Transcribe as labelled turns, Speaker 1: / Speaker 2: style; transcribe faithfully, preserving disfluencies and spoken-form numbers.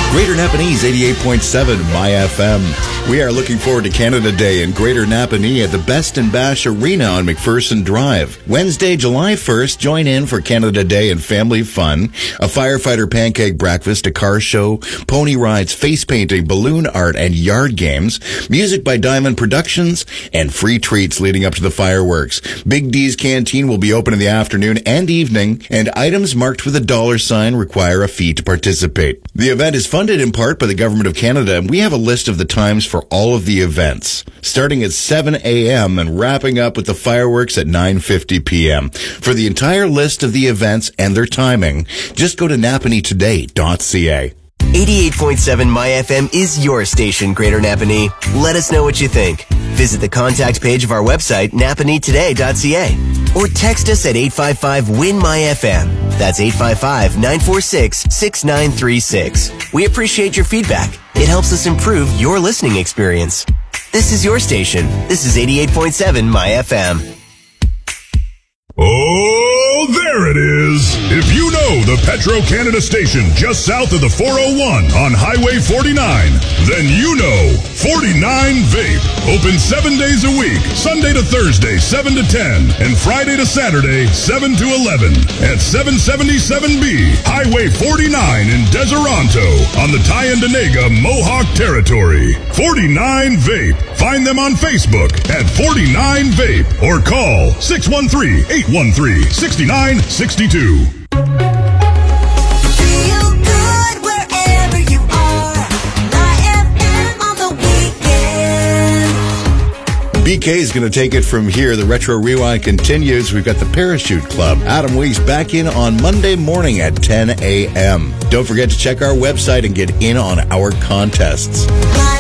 Speaker 1: Greater Napanese, eighty-eight point seven My F M. We are looking forward to Canada Day in Greater Napanee at the Best and Bash Arena on McPherson Drive. Wednesday, July first, join in for Canada Day and family fun, a firefighter pancake breakfast, a car show, pony rides, face painting, balloon art, and yard games, music by Diamond Productions, and free treats leading up to the fireworks. Big D's Canteen will be open in the afternoon and evening, and items marked with a dollar sign require a fee to participate. The event is funded in part by the Government of Canada, and we have a list of the times for all of the events, starting at seven a.m. and wrapping up with the fireworks at nine fifty p.m. For the entire list of the events and their timing, just go to napanee today dot c a.
Speaker 2: eighty-eight point seven My F M is your station, Greater Napanee. Let us know what you think. Visit the contact page of our website, napanee today dot c a, or text us at eight five five, W I N, M Y F M. That's eight five five, nine four six, six nine three six. We appreciate your feedback. It helps us improve your listening experience. This is your station. This is eighty-eight point seven My F M.
Speaker 3: Oh, there it is. If you know the Petro-Canada station just south of the four oh one on Highway forty-nine, then you know forty-nine Vape. Open seven days a week, Sunday to Thursday, seven to ten, and Friday to Saturday, seven to eleven, at seven seventy-seven B, Highway forty-nine in Deseronto, on the Tyendinaga Mohawk Territory. forty-nine Vape. Find them on Facebook at forty-nine Vape, or call six one three, eight one three, six nine six two.
Speaker 1: B K is going to take it from here. The Retro Rewind continues. We've got the Parachute Club. Adam Weeks back in on Monday morning at ten a.m. Don't forget to check our website and get in on our contests.